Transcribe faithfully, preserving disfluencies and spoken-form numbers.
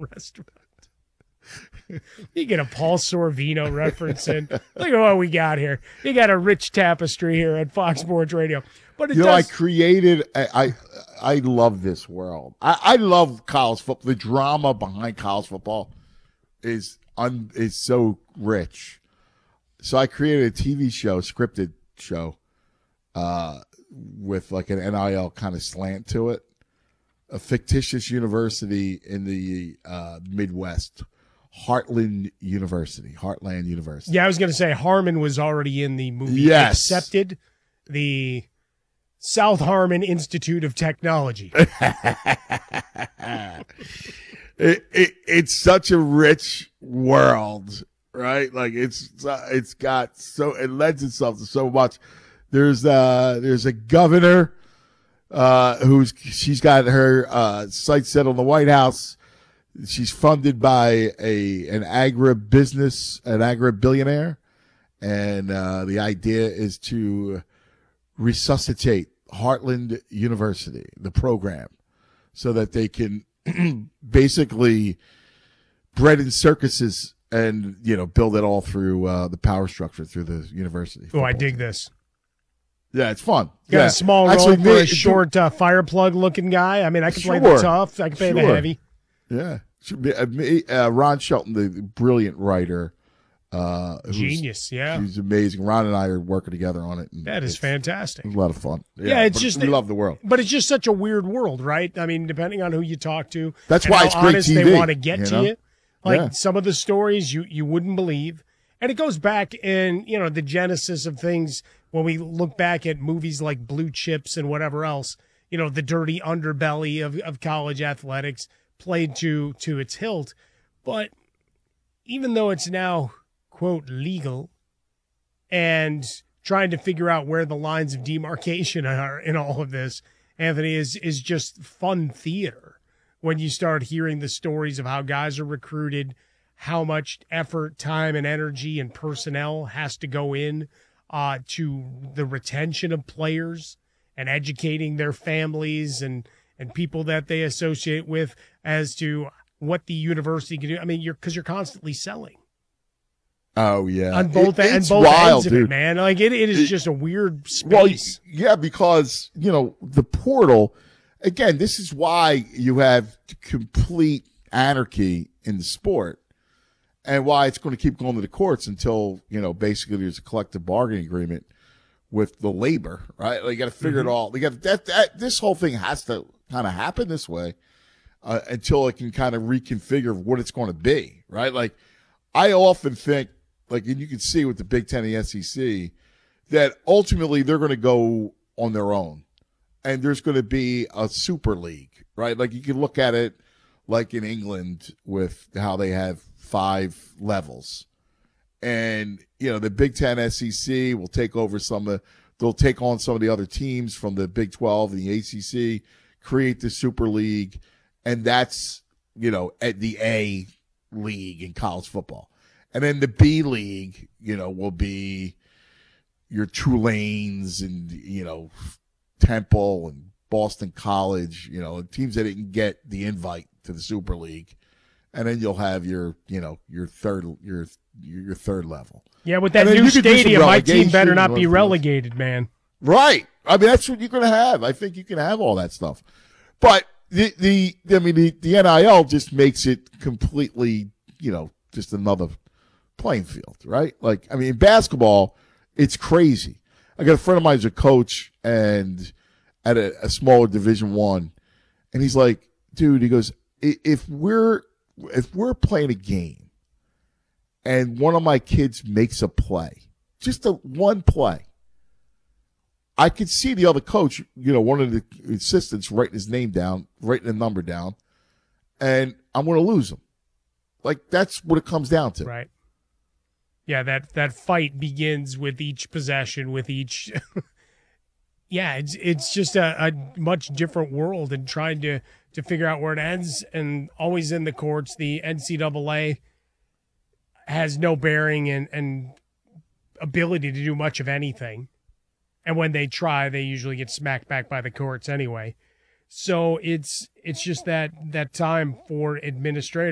rest of it. You get a Paul Sorvino reference in. Look at what we got here. You got a rich tapestry here at Fox Sports Radio. But it you does. know, I created. I I, I love this world. I, I love college football. The drama behind college football is un, is so rich. So I created a T V show, scripted show, uh, with like an N I L kind of slant to it. A fictitious university in the uh, Midwest, Heartland University, Heartland University. Yeah, I was going to say Harmon was already in the movie. Yes. Accepted, the South Harmon Institute of Technology. it, it it's such a rich world, right? Like it's it's got so it lends itself to so much. There's uh there's a governor uh who's she's got her uh sights set on the White House. She's funded by a an agribusiness, an agri-billionaire, and uh, the idea is to resuscitate Heartland University, the program, so that they can basically bread and circuses and, you know, build it all through uh, the power structure through the university. Oh, I dig this. Yeah, it's fun. Got yeah. a small role Actually, for me- a short uh, fire plug looking guy. I mean, I can play Sure. the tough. I can play the Sure. heavy. Yeah. Should be, uh, me- uh, Ron Shelton, the brilliant writer. Uh, who's- Genius, yeah. He's amazing. Ron and I are working together on it. And That is it's- fantastic. It's a lot of fun. Yeah, it's but just we love the world. But it's just such a weird world, right? I mean, depending on who you talk to, That's and why how it's great honest T V, they want to get you to know? you. Like Yeah. some of the stories you you wouldn't believe, and it goes back in you know the genesis of things when we look back at movies like Blue Chips and whatever else. You know, the dirty underbelly of of college athletics played to to its hilt, but even though it's now quote legal and trying to figure out where the lines of demarcation are in all of this, Anthony, is is just fun theater when you start hearing the stories of how guys are recruited, how much effort, time, and energy and personnel has to go in uh, to the retention of players and educating their families and, and people that they associate with as to what the university can do. I mean, you're because you're constantly selling. Oh yeah, On both, It- and it's both wild, ends of dude. it, man. Like it, it is It- just a weird space. Well, yeah, because you know the portal. Again, this is why you have complete anarchy in the sport, and why it's going to keep going to the courts until you know basically there's a collective bargaining agreement with the labor. Right? Like, you got to figure Mm-hmm. it all. They got that. That this whole thing has to kind of happen this way uh, until it can kind of reconfigure what it's going to be. Right? Like, I often think. Like, and you can see with the Big Ten and the S E C, that ultimately they're going to go on their own. And there's going to be a super league, right? Like, you can look at it like in England with how they have five levels. And, you know, the Big Ten S E C will take over some of, they'll take on some of the other teams from the Big twelve and the A C C, create the super league. And that's, you know, at the A league in college football. And then the B League, you know, will be your Tulanes and, you know, Temple and Boston College, you know, teams that didn't get the invite to the Super League. And then you'll have your, you know, your third, your, your third level. Yeah, with that And then new you could do some stadium, my team better relegation not and be all that. relegated, man. Right. I mean, that's what you're going to have. I think you can have all that stuff. But the, the, I mean, the, the N I L just makes it completely, you know, just another playing field, right? Like, I mean, in basketball, it's crazy. I got a friend of mine who's a coach and at a, a smaller Division One, and he's like, dude, he goes, "I- if we're if we're playing a game and one of my kids makes a play, just a one play, I could see the other coach, you know, one of the assistants writing his name down, writing a number down, and I'm going to lose him. Like, that's what it comes down to. Right. Yeah, that, that fight begins with each possession, with each. yeah, it's it's just a, a much different world, and trying to, to figure out where it ends, and always in the courts. The N C double A has no bearing and, and ability to do much of anything. And when they try, they usually get smacked back by the courts anyway. So it's it's just that that time for administrators.